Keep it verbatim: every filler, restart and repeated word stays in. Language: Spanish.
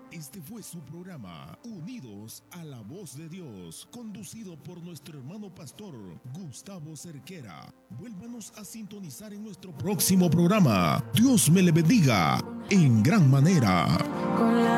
Este fue su programa, Unidos a la Voz de Dios, conducido por nuestro hermano pastor Gustavo Cerquera. Vuélvanos a sintonizar en nuestro próximo programa. Dios me le bendiga en gran manera.